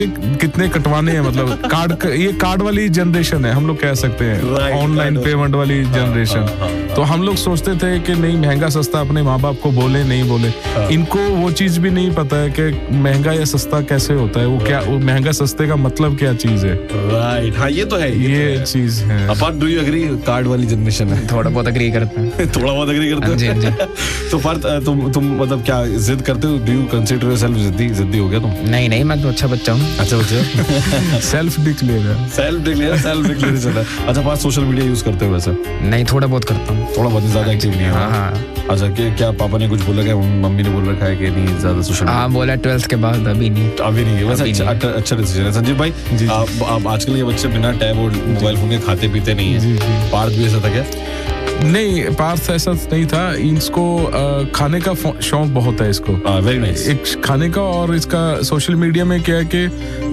कितने कटवाने हैं, मतलब ये कार्ड वाली जनरेशन है, हम लोग कह सकते हैं, ऑनलाइन पेमेंट वाली जनरेशन। तो हम लोग सोचते थे कि नहीं महंगा सस्ता अपने माँ बाप को बोले नहीं बोले, इनको वो चीज भी नहीं पता है कि महंगा या सस्ता कैसे होता है, वो क्या, वो महंगा सस्ते का मतलब क्या चीज है। राइट, हाँ ये तो है, ये चीज है। Apart do you agree, card वाली जनरेशन है? थोड़ा बहुत एग्री करते हैं। थोड़ा बहुत एग्री करते हैं? जी। तो फर्क तुम मतलब क्या जिद करते हो? डू यू कंसीडर योरसेल्फ जिद्दी हो गया तुम? नहीं, मैं तो अच्छा बच्चा हूँ। अच्छा बच्चा। सेल्फ डिक्लेयर चला। अच्छा, पास सोशल मीडिया यूज करते हो वैसे? नहीं, थोड़ा बहुत करता हूँ। थोड़ा बहुत, ज्यादा एक्टिव नहीं है? हाँ। अच्छा, क्या पापा ने कुछ बोला, क्या मम्मी ने बोल रखा है कि नहीं ज्यादा सोशल? हाँ, बोला 12th के बाद, अभी नहीं। वैसे अच्छा डिसीजन है। संजीव भाई, आप आजकल ये बच्चे बिना टैब और मोबाइल फोन के खाते पीते नहीं है, पार्थ भी ऐसा था क्या? नहीं, पार्थ ऐसा नहीं था, इसको खाने का शौक बहुत है इसको। Very nice. एक खाने का, और इसका सोशल मीडिया में क्या है कि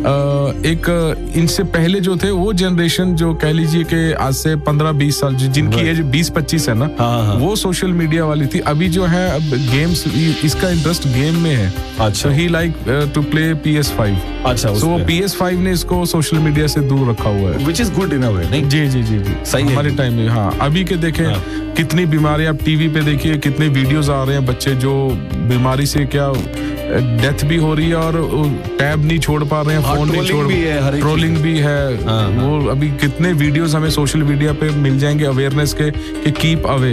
एक इनसे पहले जो थे वो जनरेशन, जो कह लीजिए कि आज से 15-20 साल, जिनकी एज 20-25 है ना, वो सोशल मीडिया वाली थी। अभी जो है अब गेम्स, इसका इंटरेस्ट गेम में है। अच्छा, ही लाइक टू प्ले PS5। अच्छा, तो PS5 ने इसको सोशल मीडिया से दूर रखा हुआ है, व्हिच इज गुड इन अ वे। नहीं, जी सही है हमारे टाइम में। हाँ, अभी के देखें कितनी बीमारियां, आप टीवी पे देखिए कितने वीडियोस आ रहे हैं, बच्चे जो बीमारी से क्या डेथ भी हो रही है और टैब नहीं छोड़ पा रहे हैं, फोन नहीं छोड़, ट्रोलिंग भी है। वो अभी कितने वीडियोस हमें सोशल मीडिया पे मिल जाएंगे अवेयरनेस के कि कीप अवे।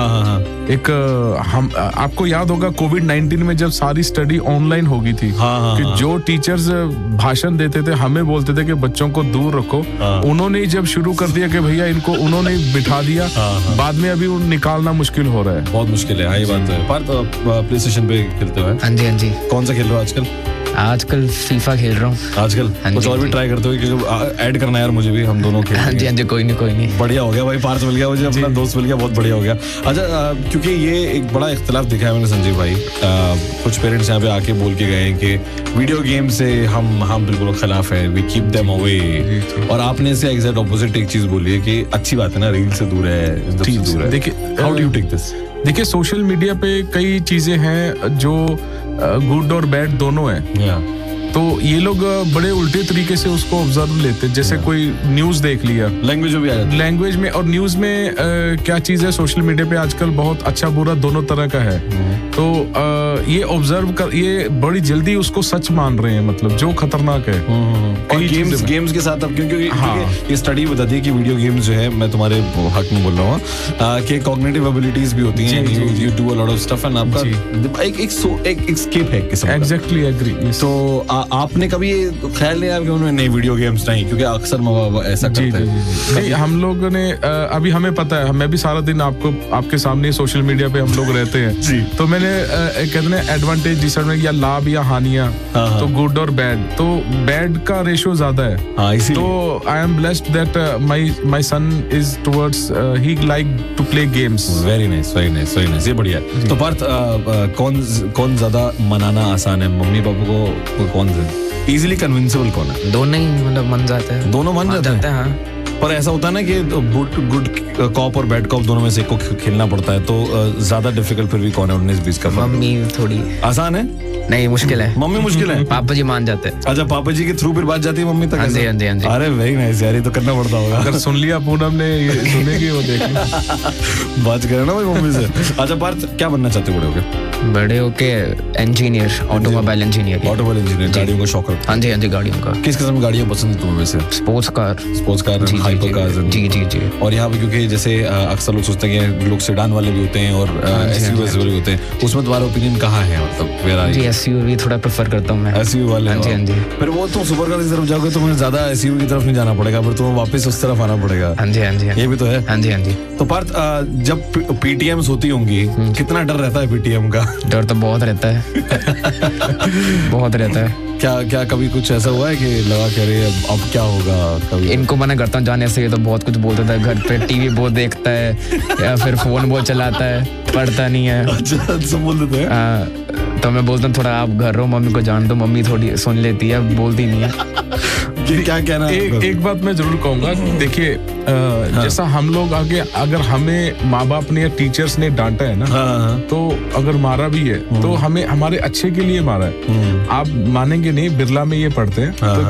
एक हम आपको याद होगा कोविड-19 में जब सारी स्टडी ऑनलाइन हो गई थी, कि जो टीचर्स भाषण देते थे हमें बोलते थे कि बच्चों को दूर रखो, उन्होंने जब शुरू कर दिया कि भैया इनको, उन्होंने बिठा दिया, बाद में अभी निकालना मुश्किल हो रहा है, बहुत मुश्किल है। ये बात तो है। पर प्ले स्टेशन पे खेलते हो? हाँ जी। कौन सा खेल रहे हो आजकल? आजकल फीफा खेल रहा हूँ। आजकल कुछ और भी ट्राई करते हो? क्योंकि ऐड करना यार मुझे भी, हम दोनों खेल। हाँ जी, कोई नहीं। बढ़िया हो गया भाई, पार्थ मिल गया मुझे, अपना दोस्त मिल गया, बहुत बढ़िया हो गया। अच्छा, क्योंकि ये एक बड़ा इख्तिलाफ दिखा है मैंने संजीव भाई, कुछ पेरेंट्स यहाँ पे आके बोल के गए हैं कि वीडियो गेम से हम बिल्कुल खिलाफ है, वी कीप देम अवे, और आपने इससे एग्जैक्ट ऑपोजिट एक चीज बोली है कि अच्छी बात है ना, रील से दूर है, दूर है। देखिए, how do you take this? देखिए, सोशल मीडिया पे कई चीजें हैं जो गुड और बैड दोनों हैं। तो ये लोग बड़े उल्टे तरीके से उसको ऑब्जर्व लेते हैं, जैसे कोई न्यूज देख लिया, लैंग्वेज में भी आ जाता है। लैंग्वेज में और न्यूज में क्या चीज है, सोशल मीडिया पे आजकल बहुत अच्छा बुरा दोनों तरह का है। तो ये ऑब्जर्व कर, ये बड़ी जल्दी उसको सच मान रहे हैं, मतलब जो खतरनाक है। और गेम्स के साथ अब क्योंकि ये स्टडी बताती है कि वीडियो गेम्स जो है, मैं तुम्हारे हक में बोल रहा हूँ, कि कॉग्निटिव एबिलिटीज भी होती हैं, you do a lot of stuff, and आपका एक एस्केप है किस्म का। Exactly agree. तो आपने कभी ख्याल नहीं आया कि उन्होंने नई वीडियो गेम्स नहीं, क्योंकि अक्सर माँ-बाप ऐसा करते हैं? नहीं, हम लोगों ने अभी हमें पता है, मैं भी सारा दिन आपके सामने सोशल मीडिया पे हम लोग रहते हैं, तो मैंने कहते हैं एडवांटेज, डिसएडवांटेज या लाभ या हानियां, तो गुड और बैड, तो बैड का रेशो ज्यादा है। तो I am blessed that my son is towards, he like to play games. Very nice, ये बढ़िया है। तो पार्थ, कौन ज्यादा मनाना आसान है, मम्मी पापा को कौन से इजीली कन्विंसेबल कौन है? दोनों ही, मतलब मन जाते हैं, दोनों मन जाते हैं। हाँ। पर ऐसा होता है ना कि गुड कॉप और बैड कॉप दोनों में से एक को खेलना पड़ता है, तो ज्यादा डिफिकल्ट फिर भी कौन है 19-20 का? मम्मी थोड़ी आसान है। नहीं, मुश्किल है। मम्मी मुश्किल है। पापा जी मान जाते हैं। अच्छा, पापा जी के थ्रू फिर बात जाती है मम्मी तक? हाँ जी। अरे वेरी नाइस यार, ये तो करना पड़ता होगा। अगर सुन लिया पूनम ने, सुनेगी वो, देख बात करे ना भाई मम्मी से। अच्छा पार्थ, क्या बनना चाहते हो बड़े होके? Engineer, automobile engineer. गाड़ियों का शौक है? हाँ जी, गाड़ियों का। किस किस्म की गाड़ियाँ पसंद है तुम्हें वैसे? Sports car, hyper car. जी। और यहाँ पे क्योंकि जैसे अक्सर लोग सोचते हैं कि लोग सेडान वाले भी होते हैं और एसयूवी वाले भी होते हैं, उसमें तुम्हारा ओपिनियन कहाँ है? मतलब एसयूवी थोड़ा प्रेफर करता हूँ मैं। एसयूवी वाले? हाँ जी। फिर वो तुम सुपर कार की तरफ जाओगे, तुम्हें ज्यादा एसयूवी की तरफ नहीं जाना पड़ेगा, फिर तुम्हें वापस उस तरफ आना पड़ेगा। हाँ जी। ये भी तो है। हाँ जी। तो पार्थ, जब पीटीएम्स होती होंगी, कितना डर रहता है पीटीएम का? डर तो बहुत रहता है। बहुत रहता है। क्या कभी कुछ ऐसा हुआ है कि लगा कह रहे अब क्या होगा? कभी इनको मना करता हूँ जाने से, ये तो बहुत कुछ बोलता था, घर पे टीवी बहुत देखता है या फिर फोन बहुत चलाता है, पढ़ता नहीं है। अच्छा, सब बोल देते हैं। तो मैं बोलता हूँ थोड़ा आप घर रहो, मम्मी को जान दो, मम्मी थोड़ी सुन लेती है, बोलती नहीं है। क्या कहना है? एक बात मैं जरूर कहूंगा, देखिए जैसा हम लोग आगे, अगर हमें माँ बाप ने या टीचर्स ने डांटा है ना, तो अगर मारा भी है तो हमें हमारे अच्छे के लिए मारा है। आप मानेंगे नहीं, बिरला में ये पढ़ते हैं, तो